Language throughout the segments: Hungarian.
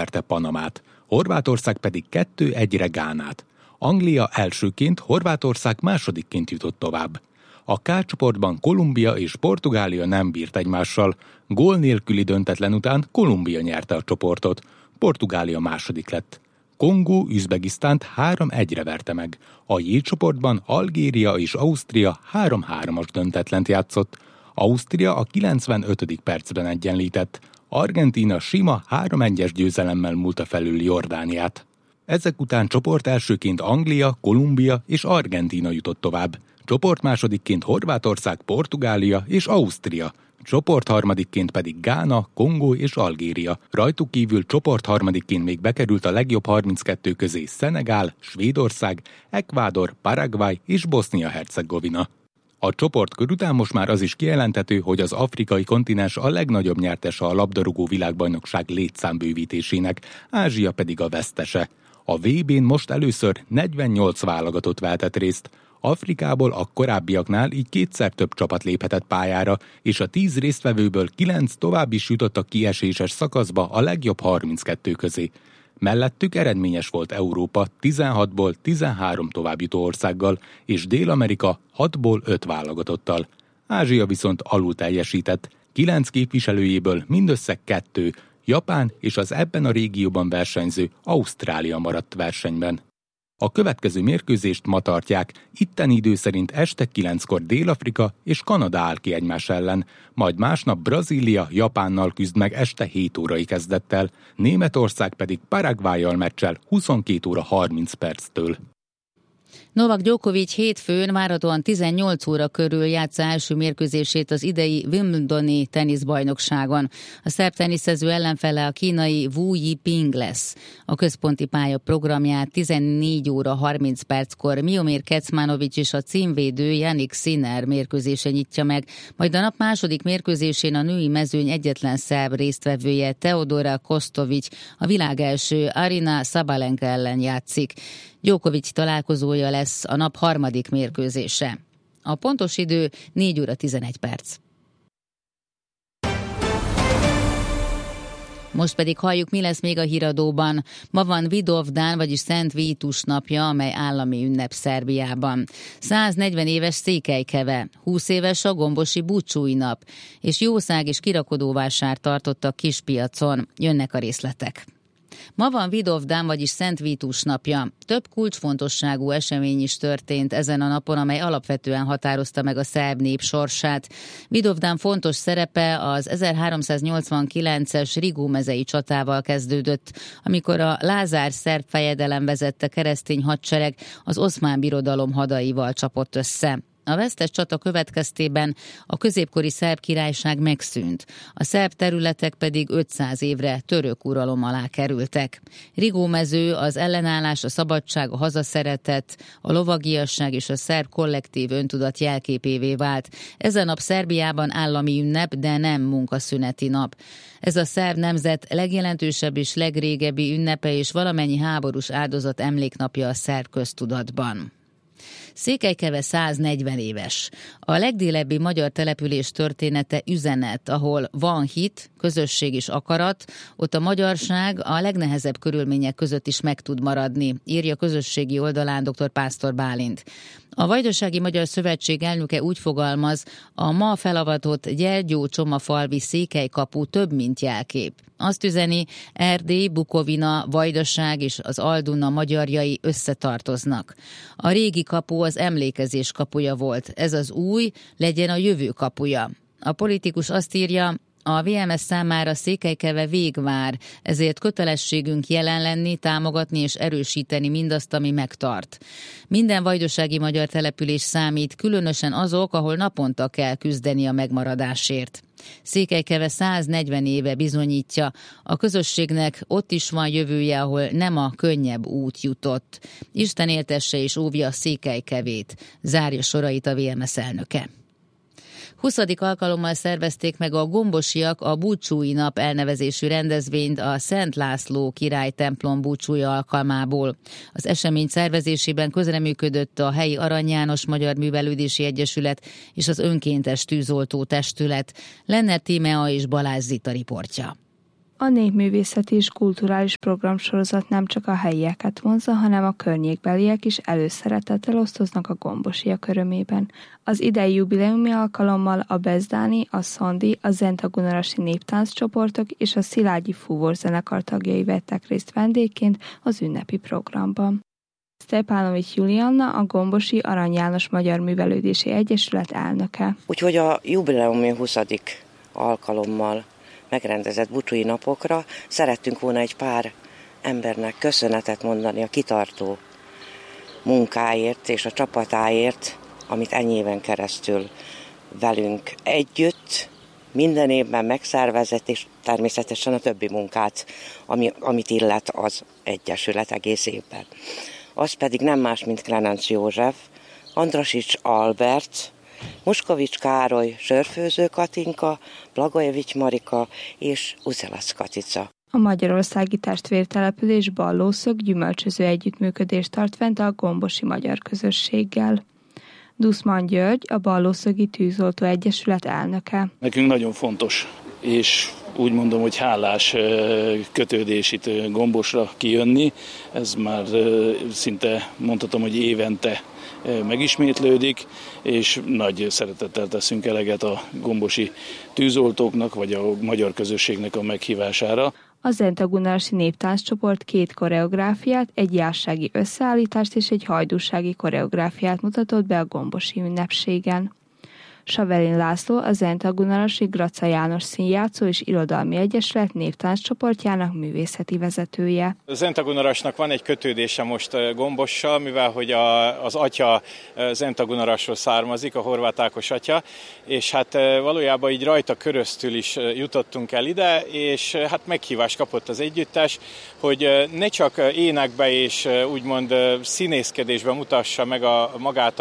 nyerte Panamát, Horvátország pedig 2-1-re Gánát. Anglia elsőként, Horvátország másodikként jutott tovább. A K csoportban Kolumbia és Portugália nem bírt egymással. Gól nélküli döntetlen után Kolumbia nyerte a csoportot, Portugália második lett. Kongó Üzbegisztánt 3-1-re verte meg. A J csoportban Algéria és Ausztria 3-3-as döntetlent játszott. Ausztria a 95. percben egyenlített. Argentína sima 3-1-es győzelemmel múlta felül Jordániát. Ezek után csoport elsőként Anglia, Kolumbia és Argentína jutott tovább. Csoport másodikként Horvátország, Portugália és Ausztria. Csoport harmadikként pedig Gána, Kongó és Algéria. Rajtuk kívül csoport harmadikként még bekerült a legjobb 32 közé Szenegál, Svédország, Ekvádor, Paraguay és Bosznia-Hercegovina. A csoportkör után most már az is kijelenthető, hogy az afrikai kontinens a legnagyobb nyertese a labdarúgó világbajnokság létszámbővítésének, Ázsia pedig a vesztese. A VB-n most először 48 válogatott vehetett részt. Afrikából a korábbiaknál így kétszer több csapat léphetett pályára, és a 10 résztvevőből 9 tovább is jutott a kieséses szakaszba a legjobb 32 közé. Mellettük eredményes volt Európa 16-ból 13 továbbjutó országgal, és Dél-Amerika 6-ból 5 válogatottal. Ázsia viszont alul teljesített, 9 képviselőjéből mindössze 2, Japán és az ebben a régióban versenyző Ausztrália maradt versenyben. A következő mérkőzést ma tartják, itteni idő szerint este 9-kor Dél-Afrika és Kanada áll ki egymás ellen, majd másnap Brazília Japánnal küzd meg este 7 órai kezdettel, Németország pedig Paraguayyal meccsel 22 óra 30 perctől. Novak Djokovic hétfőn várhatóan 18 óra körül játsza első mérkőzését az idei Wimbledoni teniszbajnokságon. A szerb teniszező ellenfele a kínai Wu Yiping lesz. A központi pálya programját 14 óra 30 perckor Miomir Kecmanovic és a címvédő Jannik Sinner mérkőzése nyitja meg, majd a nap második mérkőzésén a női mezőny egyetlen szerb résztvevője Teodora Kostovic a világ első Aryna Sabalenka ellen játszik. Djokovic találkozója lesz a nap harmadik mérkőzése. A pontos idő 4 óra 11 perc. Most pedig halljuk, mi lesz még a híradóban. Ma van Vidovdan, vagyis Szent Vítus napja, amely állami ünnep Szerbiában. 140 éves Székelykeve, 20 éves a gombosi búcsúi nap, és jószág és kirakodóvásár tartottak Kispiacon. Jönnek a részletek. Ma van Vidovdan, vagyis Szent Vítus napja. Több kulcsfontosságú esemény is történt ezen a napon, amely alapvetően határozta meg a szerb nép sorsát. Vidovdan fontos szerepe az 1389-es Rigó mezei csatával kezdődött, amikor a Lázár szerb fejedelem vezette keresztény hadsereg az Oszmán Birodalom hadaival csapott össze. A vesztes csata következtében a középkori szerb királyság megszűnt, a szerb területek pedig 500 évre török uralom alá kerültek. Rigó mező az ellenállás, a szabadság, a hazaszeretet, a lovagiasság és a szerb kollektív öntudat jelképévé vált. Ez a nap Szerbiában állami ünnep, de nem munkaszüneti nap. Ez a szerb nemzet legjelentősebb és legrégebbi ünnepe és valamennyi háborús áldozat emléknapja a szerb köztudatban. Székelykeve 140 éves. A legdélebbi magyar település története üzenet, ahol van hit, közösség és akarat, ott a magyarság a legnehezebb körülmények között is meg tud maradni, írja közösségi oldalán dr. Pásztor Bálint. A Vajdasági Magyar Szövetség elnöke úgy fogalmaz, a ma felavatott Gyergyó-Csomafalvi székelykapu több, mint jelkép. Azt üzeni, Erdély, Bukovina, Vajdaság és az Alduna magyarjai összetartoznak. A régi kapu az emlékezés kapuja volt, ez az új, legyen a jövő kapuja. A politikus azt írja, a VMS számára Székelykeve végvár, ezért kötelességünk jelen lenni, támogatni és erősíteni mindazt, ami megtart. Minden vajdasági magyar település számít, különösen azok, ahol naponta kell küzdeni a megmaradásért. Székelykeve 140 éve bizonyítja, a közösségnek ott is van jövője, ahol nem a könnyebb út jutott. Isten éltesse és óvja Székelykevét, zárja sorait a VMS elnöke. 20. alkalommal szervezték meg a gombosiak a búcsúi nap elnevezésű rendezvényt a Szent László király templom búcsúja alkalmából. Az esemény szervezésében közreműködött a helyi Arany János Magyar Művelődési Egyesület és az önkéntes tűzoltó testület. Lenner Tímea és Balázs Zita riportja. A népművészeti és kulturális programsorozat nem csak a helyieket vonzza, hanem a környékbeliek is előszeretettel osztoznak a gombosiak örömében. Az idei jubileumi alkalommal a bezdáni, a szondi, a zentagunarasi néptánccsoportok és a szilágyi fúvózenekar tagjai vettek részt vendégként az ünnepi programban. Stepanovics Julianna, a Gombosi Arany János Magyar Művelődési Egyesület elnöke. Úgyhogy a jubileumi 20. alkalommal megrendezett búcsúi napokra szerettünk volna egy pár embernek köszönetet mondani a kitartó munkáért és a csapatáért, amit ennyi éven keresztül velünk együtt minden évben megszervezett, és természetesen a többi munkát, amit illet az Egyesület egész évben. Az pedig nem más, mint Klenenc József, Andrasics Albert, Muskovics Károly, Sörfőző Katinka, Blagojevics Marika és Uszelasz Katica. A magyarországi testvértelepülés Ballószög gyümölcsöző együttműködést tart fent a gombosi magyar közösséggel. Duszman György, a Ballószögi Tűzoltó Egyesület elnöke. Nekünk nagyon fontos, és úgy mondom, hogy hálás kötődés itt Gombosra kijönni. Ez már szinte mondhatom, hogy évente megismétlődik, és nagy szeretettel teszünk eleget a gombosi tűzoltóknak, vagy a magyar közösségnek a meghívására. A zentagunarasi néptánccsoport 2 koreográfiát, egy jársági összeállítást és egy hajdúsági koreográfiát mutatott be a gombosi ünnepségen. Savelin László, a zentagunarasi Graca János Színjátszó és Irodalmi Egyesület néptánccsoportjának művészeti vezetője. A Zentagunarasnak van egy kötődése most Gombossal, mivel hogy az atya Zentagunarasról származik, a Horváth Ákos atya, és hát valójában így rajta köröztül is jutottunk el ide, és hát meghívást kapott az együttes, hogy ne csak énekbe és úgymond színészkedésbe mutassa meg magát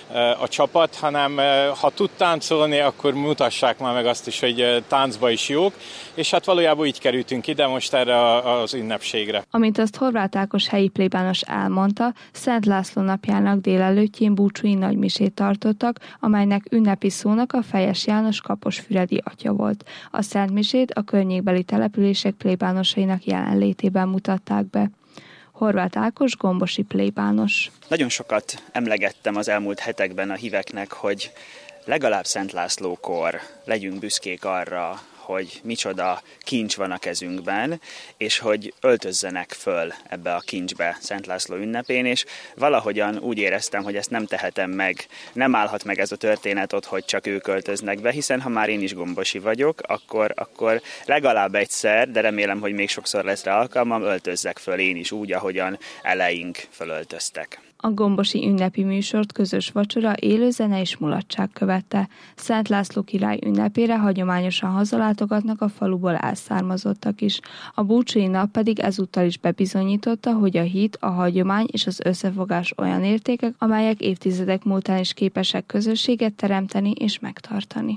a csapat, hanem ha tud táncolni, akkor mutassák már meg azt is, hogy táncba is jók, és hát valójában így kerültünk ide most erre az ünnepségre. Amint azt Horváth Ákos helyi plébános elmondta, Szent László napjának délelőttjén búcsúi nagymisét tartottak, amelynek ünnepi szónak a Fejes János kaposfüredi atya volt. A szentmisét a környékbeli települések plébánosainak jelenlétében mutatták be. Horváth Ákos, gombosi plébános. Nagyon sokat emlegettem az elmúlt hetekben a híveknek, hogy legalább Szent Lászlókor legyünk büszkék arra, hogy micsoda kincs van a kezünkben, és hogy öltözzenek föl ebbe a kincsbe Szent László ünnepén, és valahogyan úgy éreztem, hogy ezt nem tehetem meg, nem állhat meg ez a történet ott, hogy csak ők öltöznek be, hiszen ha már én is gombosi vagyok, akkor legalább egyszer, de remélem, hogy még sokszor lesz rá alkalmam, öltözzek föl én is úgy, ahogyan eleink fölöltöztek. A gombosi ünnepi műsort közös vacsora, élőzene és mulatság követte. Szent László király ünnepére hagyományosan hazalátogatnak a faluból elszármazottak is. A búcsúi nap pedig ezúttal is bebizonyította, hogy a hit, a hagyomány és az összefogás olyan értékek, amelyek évtizedek múltán is képesek közösséget teremteni és megtartani.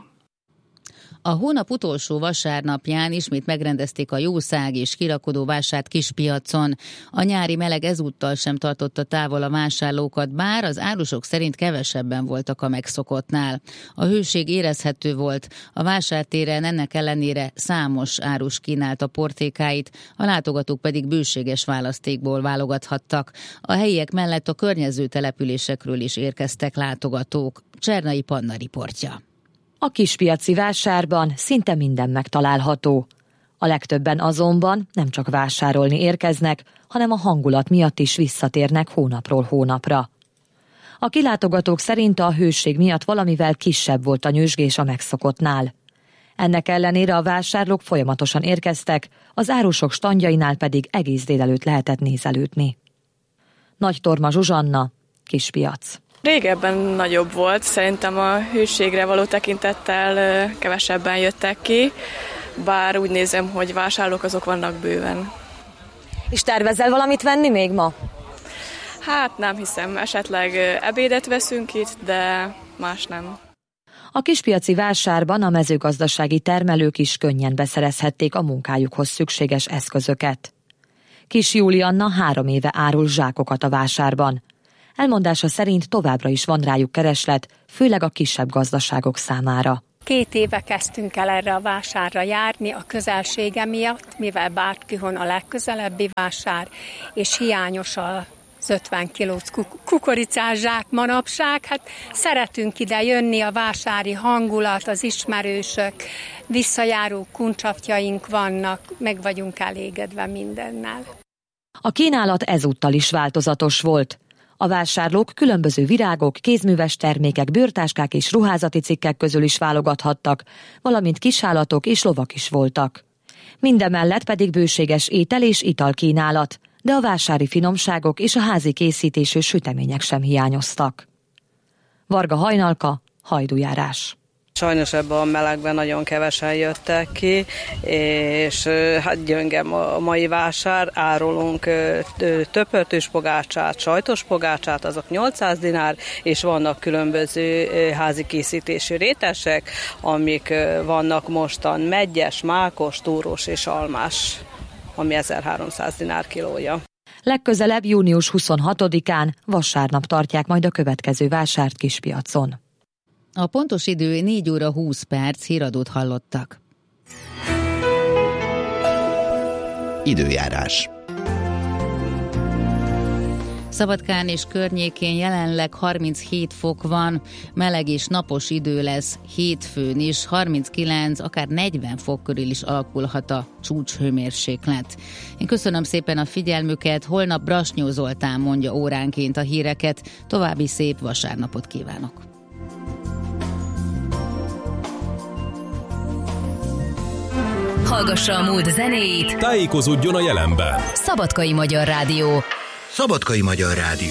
A hónap utolsó vasárnapján ismét megrendezték a jószág és kirakodó vásárt Kispiacon. A nyári meleg ezúttal sem tartotta távol a vásárlókat, bár az árusok szerint kevesebben voltak a megszokottnál. A hőség érezhető volt, a vásártéren ennek ellenére számos árus kínálta portékáit, a látogatók pedig bőséges választékból válogathattak. A helyiek mellett a környező településekről is érkeztek látogatók. Csernai Panna riportja. A kispiaci vásárban szinte minden megtalálható. A legtöbben azonban nem csak vásárolni érkeznek, hanem a hangulat miatt is visszatérnek hónapról hónapra. A kilátogatók szerint a hőség miatt valamivel kisebb volt a nyüzsgés a megszokottnál. Ennek ellenére a vásárlók folyamatosan érkeztek, az árusok standjainál pedig egész délelőtt lehetett nézelődni. Nagytorma Zsuzsanna, Kispiac. Régebben nagyobb volt, szerintem a hőségre való tekintettel kevesebben jöttek ki, bár úgy nézem, hogy vásárlók azok vannak bőven. És tervezel valamit venni még ma? Hát nem hiszem, esetleg ebédet veszünk itt, de más nem. A kispiaci vásárban a mezőgazdasági termelők is könnyen beszerezhették a munkájukhoz szükséges eszközöket. Kis Julianna 3 éve árul zsákokat a vásárban. Elmondása szerint továbbra is van rájuk kereslet, főleg a kisebb gazdaságok számára. 2 éve kezdtünk el erre a vásárra járni a közelsége miatt, mivel Bártkihon a legközelebbi vásár, és hiányos az 50 kilós kukoricás zsák manapság. Hát szeretünk ide jönni, a vásári hangulat, az ismerősök, visszajáró kuncsapjaink vannak, meg vagyunk elégedve mindennel. A kínálat ezúttal is változatos volt. A vásárlók különböző virágok, kézműves termékek, bőrtáskák és ruházati cikkek közül is válogathattak, valamint kisállatok és lovak is voltak. Mindemellett pedig bőséges étel és italkínálat, de a vásári finomságok és a házi készítésű sütemények sem hiányoztak. Varga Hajnalka, Hajdujárás. Sajnos ebben a melegben nagyon kevesen jöttek ki, és hát gyönge a mai vásár. Árulunk töpörtős pogácsát, sajtos pogácsát, azok 800 dinár, és vannak különböző házi készítésű rétesek, amik vannak mostan meggyes, mákos, túrós és almás, ami 1300 dinár kilója. Legközelebb június 26-án, vasárnap tartják majd a következő vásárt Kispiacon. A pontos idő 4 óra 20 perc, híradót hallottak. Időjárás. Szabadkán és környékén jelenleg 37 fok van, meleg és napos idő lesz, hétfőn is 39, akár 40 fok körül is alakulhat a csúcshőmérséklet. Én köszönöm szépen a figyelmüket, holnap Brasnyó Zoltán mondja óránként a híreket, további szép vasárnapot kívánok! Hallgassa a múlt zenéit, tájékozódjon a jelenben. Szabadkai Magyar Rádió. Szabadkai Magyar Rádió.